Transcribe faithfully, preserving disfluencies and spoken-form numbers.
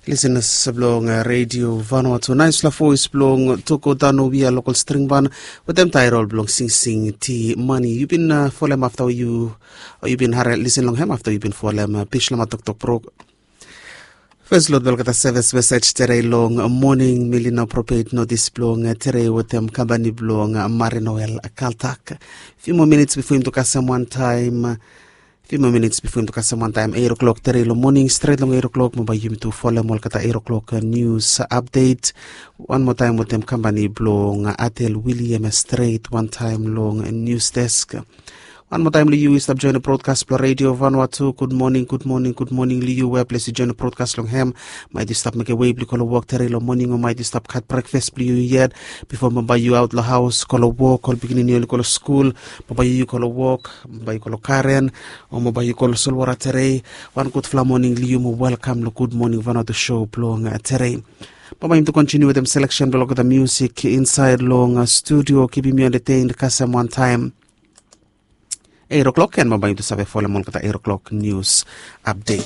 Listeners blong radio Vanuatu nice la voice blong toko dano via local string ban with them Tyrol blong sing sing t money. You've been uh, for them after you or you've been hard listen long him after you've been for them uh, pitch lama tok tok pro. First Lord welcome service message tere long morning million appropriate notice blong tere with them company blong Marinoel Kaltak. Few more minutes before him to cast some one time. Few more minutes before him to cast some one time. eight o'clock tere long morning straight long eight o'clock. Mobile him to follow them kata eight o'clock news update. One more time with them company blong Atel William straight one time long news desk. One more time, Liu is to join the broadcast for Radio Vanuatu. Good morning, good morning, good morning, Liu. Where place to join the broadcast long ham. Might you stop make a way, blue color walk, terry long morning, or might you stop cut breakfast, blue yet before buy you out the house, color walk, call beginning you call school, buy you call walk, buy you call Karen, or buy you call Solwara terry. One good fla morning, Liu, welcome, the good morning Vanuatu show, blong terry. Papa him to continue with them selection, block of the music inside long studio, keeping me entertained, custom one time. eight o'clock and mabayo to sabi follow mo kata eight o'clock news update.